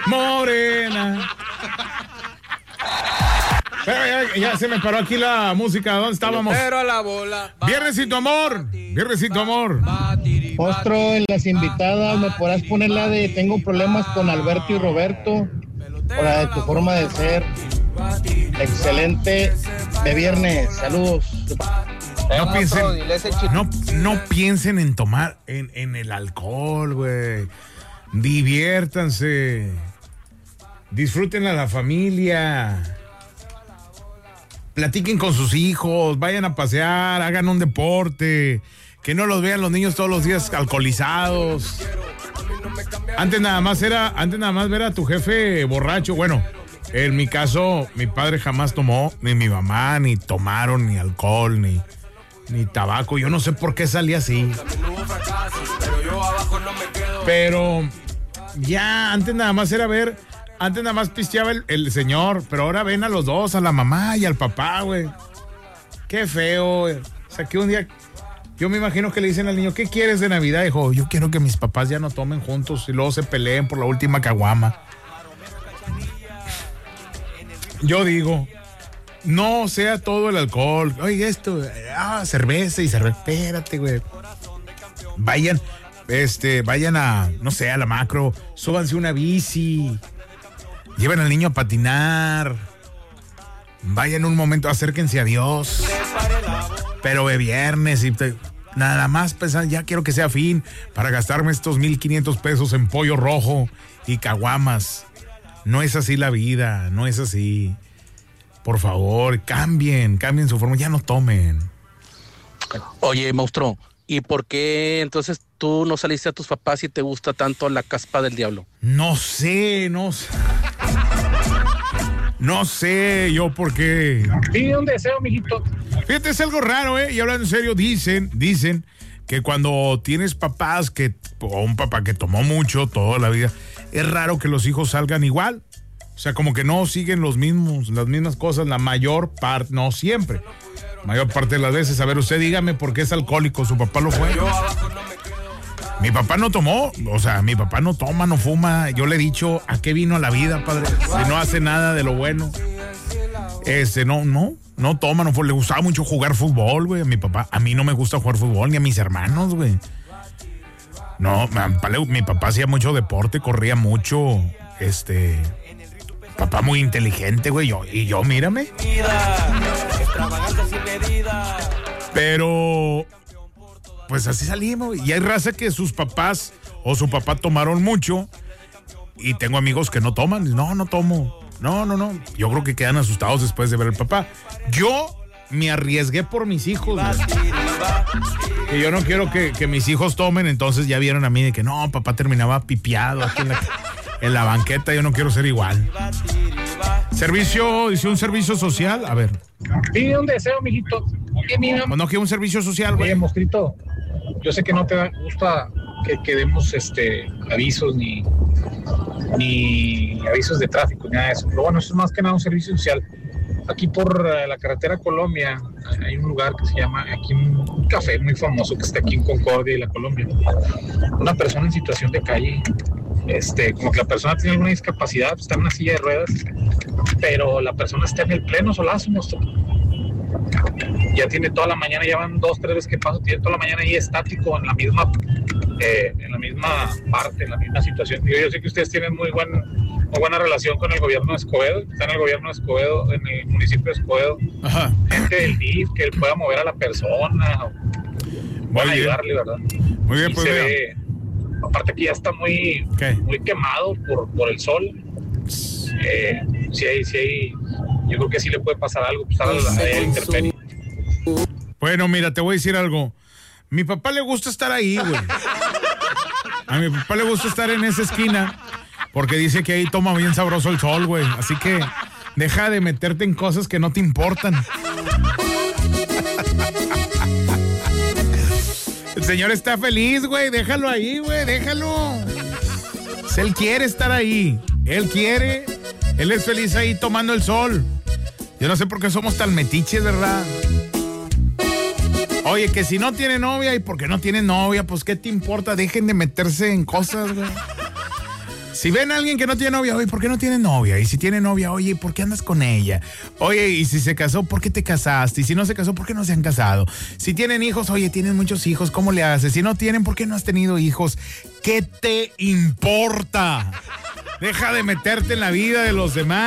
morena. Pero ya se me paró aquí la música. ¿Dónde estábamos? Pero a la bola. Viernes y tu amor. Viernes y tu amor. Ostro, en las invitadas me podrás poner la de Tengo problemas con Alberto y Roberto, por la de Tu forma de ser. Excelente de viernes. Saludos. No piensen en tomar en el alcohol, güey. Diviértanse. Disfruten a la familia. Platiquen con sus hijos, vayan a pasear, hagan un deporte, que no los vean los niños todos los días alcoholizados. Antes nada más ver a tu jefe borracho. Bueno, en mi caso, mi padre jamás tomó, ni mi mamá, ni tomaron, ni alcohol, ni tabaco. Yo no sé por qué salí así. Pero ya, antes nada más pisteaba el señor, pero ahora ven a los dos, a la mamá y al papá, güey. Qué feo, güey. O sea, que un día, yo me imagino que le dicen al niño, ¿qué quieres de Navidad? Dijo, yo quiero que mis papás ya no tomen juntos y luego se peleen por la última caguama. Yo digo, no sea todo el alcohol. Oye, cerveza y cerveza. Espérate, güey. Vayan a, no sé, a la Macro, súbanse una bici. Lleven al niño a patinar. Vayan un momento, acérquense a Dios. Pero de viernes y nada más pensar, ya quiero que sea fin para gastarme estos 1,500 pesos en pollo rojo y caguamas. No es así la vida, no es así. Por favor, cambien su forma, ya no tomen. Oye, monstruo, ¿y por qué entonces tú no saliste a tus papás y te gusta tanto la caspa del diablo? No sé yo por qué. Pide un deseo, mijito. Fíjate, es algo raro, y hablando en serio, dicen que cuando tienes papás o un papá que tomó mucho toda la vida, es raro que los hijos salgan igual. O sea, como que no siguen las mismas cosas, la mayor parte, no siempre. La mayor parte de las veces. A ver, usted dígame por qué es alcohólico, su papá lo fue. Mi papá no tomó, o sea, mi papá no toma, no fuma. Yo le he dicho, ¿a qué vino a la vida, padre? Si no hace nada de lo bueno. No toma, no fue. Le gustaba mucho jugar fútbol, güey, a mi papá. A mí no me gusta jugar fútbol, ni a mis hermanos, güey. No, mi papá hacía mucho deporte, corría mucho, papá muy inteligente, güey, yo, mírame. Pero pues así salimos. Y hay raza que sus papás o su papá tomaron mucho. Y tengo amigos que no toman. No tomo. No. Yo creo que quedan asustados después de ver al papá. Yo me arriesgué por mis hijos. Que yo no quiero que mis hijos tomen. Entonces ya vieron a mí de que no, papá terminaba pipiado aquí en la banqueta. Yo no quiero ser igual. Hice un servicio social. A ver. Pide un deseo, mijito. No quiero un servicio social, güey. Oye, Mostrito, yo sé que no te gusta que demos avisos ni avisos de tráfico, ni nada de eso. Pero bueno, eso es más que nada un servicio social. Aquí por la carretera Colombia hay un lugar que se llama, aquí un café muy famoso que está aquí en Concordia y la Colombia. Una persona en situación de calle, como que la persona tiene alguna discapacidad, pues está en una silla de ruedas, pero la persona está en el pleno solazo, monstruo. Ya tiene toda la mañana, ya van 2-3 veces que paso, tiene toda la mañana ahí estático en la misma parte, en la misma situación. Yo sé que ustedes tienen muy buena relación con el gobierno de Escobedo, está en el gobierno de Escobedo, en el municipio de Escobedo. Ajá. Gente del DIF que pueda mover a la persona, van a ayudarle, ¿verdad? Muy bien, pues aparte aquí ya está muy quemado por el sol. Sí hay, yo creo que sí le puede pasar algo, pues a la intemperie. Bueno, mira, te voy a decir algo. Mi papá le gusta estar ahí, güey. A mi papá le gusta estar en esa esquina porque dice que ahí toma bien sabroso el sol, güey. Así que deja de meterte en cosas que no te importan. El señor está feliz, güey. Déjalo ahí, güey. Déjalo. Él quiere estar ahí. Él es feliz ahí tomando el sol. Yo no sé por qué somos tan metiches, ¿verdad? Oye, que si no tiene novia y porque no tiene novia, pues ¿qué te importa? Dejen de meterse en cosas, güey. Si ven a alguien que no tiene novia, oye, ¿por qué no tiene novia? Y si tiene novia, oye, ¿por qué andas con ella? Oye, y si se casó, ¿por qué te casaste? Y si no se casó, ¿por qué no se han casado? Si tienen hijos, oye, tienen muchos hijos, ¿cómo le haces? Si no tienen, ¿por qué no has tenido hijos? ¿Qué te importa? Deja de meterte en la vida de los demás.